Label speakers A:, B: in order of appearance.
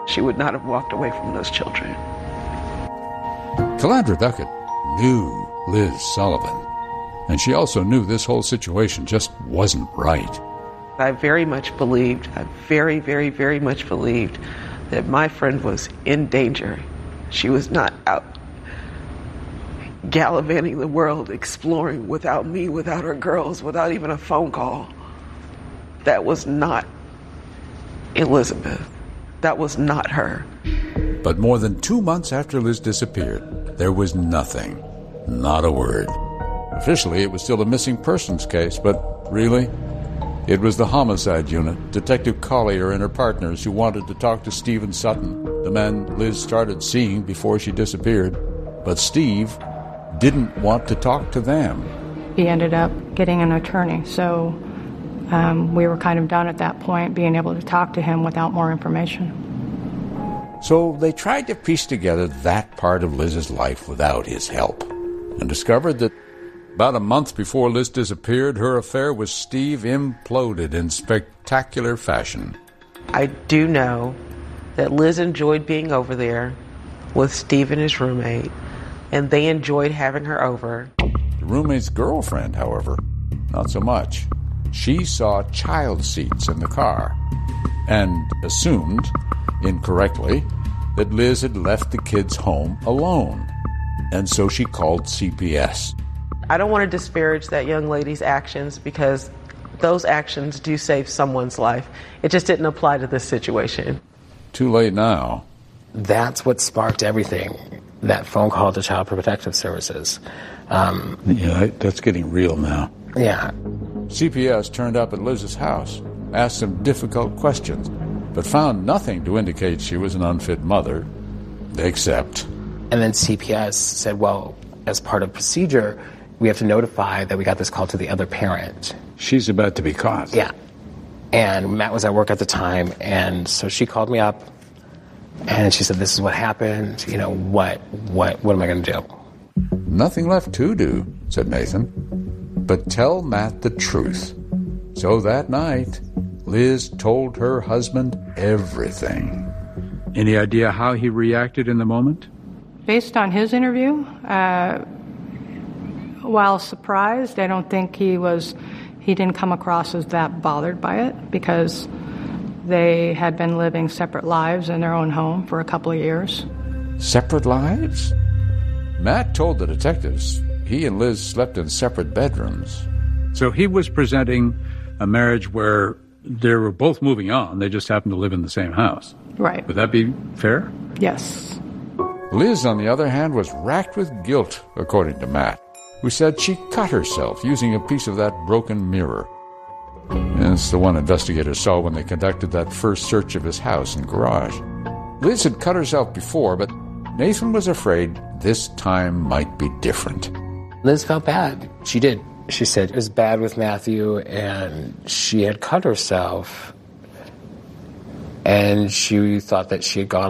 A: she would not have walked away from those children.
B: Calandra Duckett knew Liz Sullivan, and she also knew this whole situation just wasn't right.
A: I very much believed, I very, very, very much believed that my friend was in danger. She was not out gallivanting the world, exploring without me, without her girls, without even a phone call. That was not Elizabeth. That was not her.
B: But more than 2 months after Liz disappeared, there was nothing, not a word. Officially, it was still a missing persons case, but really, it was the homicide unit, Detective Collier and her partners, who wanted to talk to Stephen Sutton, the man Liz started seeing before she disappeared. But Steve didn't want to talk to them.
C: He ended up getting an attorney, so we were kind of done at that point, being able to talk to him without more information.
B: So they tried to piece together that part of Liz's life without his help, and discovered that about a month before Liz disappeared, her affair with Steve imploded in spectacular fashion.
A: I do know that Liz enjoyed being over there with Steve and his roommate, and they enjoyed having her over.
B: The roommate's girlfriend, however, not so much. She saw child seats in the car and assumed, incorrectly, that Liz had left the kids home alone. And so she called CPS.
A: I don't want to disparage that young lady's actions because those actions do save someone's life. It just didn't apply to this situation.
B: Too late now.
D: That's what sparked everything, that phone call to Child Protective Services.
B: That's getting real now.
D: Yeah.
B: CPS turned up at Liz's house, asked some difficult questions, but found nothing to indicate she was an unfit mother, except...
D: And then CPS said, well, as part of procedure, we have to notify that we got this call to the other parent.
B: She's about to be caught.
D: Yeah. And Matt was at work at the time, and so she called me up, and she said, this is what happened. You know, what am I going to do?
B: Nothing left to do, said Nathan, but tell Matt the truth. So that night, Liz told her husband everything. Any idea how he reacted in the moment?
C: Based on his interview, while surprised, I don't think he didn't come across as that bothered by it, because they had been living separate lives in their own home for a couple of years.
B: Separate lives? Matt told the detectives he and Liz slept in separate bedrooms. So he was presenting a marriage where they were both moving on, they just happened to live in the same house.
C: Right.
B: Would that be fair?
C: Yes.
B: Liz, on the other hand, was racked with guilt, according to Matt, who said she cut herself using a piece of that broken mirror. It's the one investigators saw when they conducted that first search of his house and garage. Liz had cut herself before, but Nathan was afraid this time might be different.
D: Liz felt bad. She did. She said it was bad with Matthew, and she had cut herself, and she thought that she had gone